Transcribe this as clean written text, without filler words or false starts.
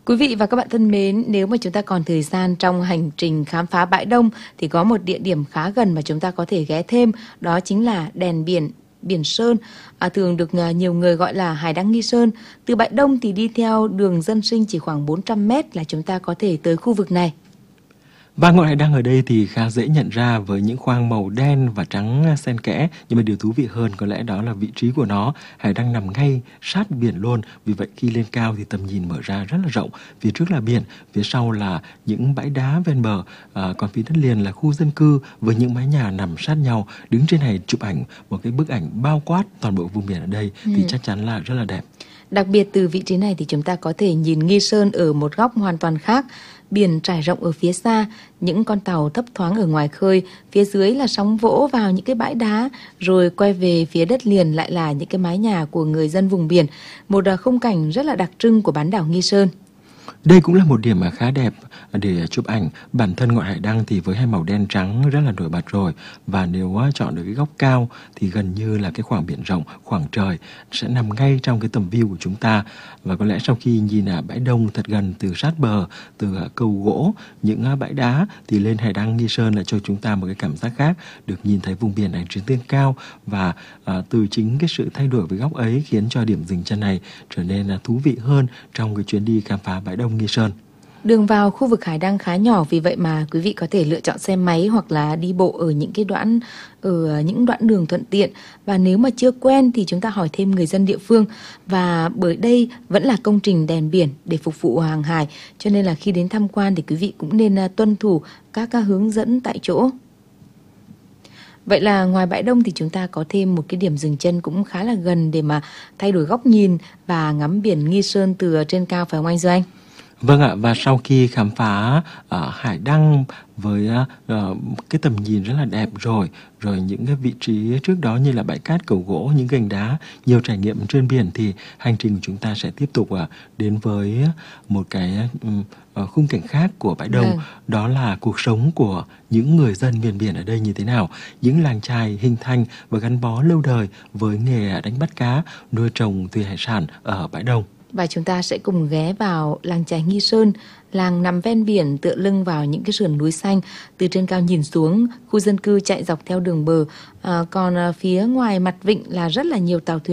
Quý vị và các bạn thân mến, nếu mà chúng ta còn thời gian trong hành trình khám phá bãi Đông thì có một địa điểm khá gần mà chúng ta có thể ghé thêm, đó chính là đèn biển Biển Sơn, thường được nhiều người gọi là Hải Đăng Nghi Sơn. Từ bãi Đông thì đi theo đường dân sinh chỉ khoảng 400 mét là chúng ta có thể tới khu vực này. Và ngọn hải đăng ở đây thì khá dễ nhận ra với những khoang màu đen và trắng xen kẽ, nhưng mà điều thú vị hơn có lẽ đó là vị trí của nó. Hải đăng nằm ngay sát biển luôn, vì vậy khi lên cao thì tầm nhìn mở ra rất là rộng. Phía trước là biển, phía sau là những bãi đá ven bờ, còn phía đất liền là khu dân cư với những mái nhà nằm sát nhau. Đứng trên này chụp ảnh một cái bức ảnh bao quát toàn bộ vùng biển ở đây thì chắc chắn là rất là đẹp. Đặc biệt từ vị trí này thì chúng ta có thể nhìn Nghi Sơn ở một góc hoàn toàn khác. Biển trải rộng ở phía xa, những con tàu thấp thoáng ở ngoài khơi, phía dưới là sóng vỗ vào những cái bãi đá, rồi quay về phía đất liền lại là những cái mái nhà của người dân vùng biển. Một khung cảnh rất là đặc trưng của bán đảo Nghi Sơn. Đây cũng là một điểm mà khá đẹp để chụp ảnh. Bản thân ngọn hải đăng thì với hai màu đen trắng rất là nổi bật rồi. Và nếu chọn được cái góc cao thì gần như là cái khoảng biển rộng, khoảng trời sẽ nằm ngay trong cái tầm view của chúng ta. Và có lẽ sau khi nhìn bãi Đông thật gần từ sát bờ, từ cầu gỗ, những bãi đá thì lên hải đăng Nghi Sơn lại cho chúng ta một cái cảm giác khác, được nhìn thấy vùng biển này trên cao. Và từ chính cái sự thay đổi với góc ấy khiến cho điểm dừng chân này trở nên thú vị hơn trong cái chuyến đi khám phá bãi Đông Nghi Sơn. Đường vào khu vực hải đăng khá nhỏ, vì vậy mà quý vị có thể lựa chọn xe máy hoặc là đi bộ ở những đoạn đường thuận tiện. Và nếu mà chưa quen thì chúng ta hỏi thêm người dân địa phương. Và bởi đây vẫn là công trình đèn biển để phục vụ hàng hải, cho nên là khi đến tham quan thì quý vị cũng nên tuân thủ các hướng dẫn tại chỗ. Vậy là ngoài bãi Đông thì chúng ta có thêm một cái điểm dừng chân cũng khá là gần để mà thay đổi góc nhìn và ngắm biển Nghi Sơn từ trên cao, phải không anh Duy Anh? Vâng ạ, và sau khi khám phá hải đăng với cái tầm nhìn rất là đẹp rồi những cái vị trí trước đó như là bãi cát, cầu gỗ, những gành đá, nhiều trải nghiệm trên biển, thì hành trình của chúng ta sẽ tiếp tục đến với một cái khung cảnh khác của bãi Đông. Đó là cuộc sống của những người dân miền biển ở đây như thế nào, những làng chài hình thành và gắn bó lâu đời với nghề đánh bắt cá, nuôi trồng thủy hải sản ở bãi Đông. Và chúng ta sẽ cùng ghé vào làng chài Nghi Sơn, làng nằm ven biển tựa lưng vào những cái sườn núi xanh. Từ trên cao nhìn xuống, khu dân cư chạy dọc theo đường bờ, còn phía ngoài mặt vịnh là rất là nhiều tàu thuyền